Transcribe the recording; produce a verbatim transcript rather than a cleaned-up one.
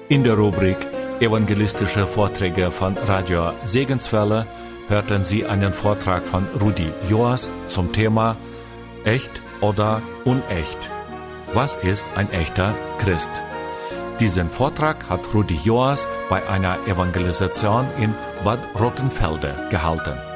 In der Rubrik Evangelistische Vorträge von Radio Segenswelle hörten Sie einen Vortrag von Rudi Joas zum Thema Echt oder Unecht? Was ist ein echter Christ? Diesen Vortrag hat Rudi Joas bei einer Evangelisation in Bad Rottenfelde gehalten.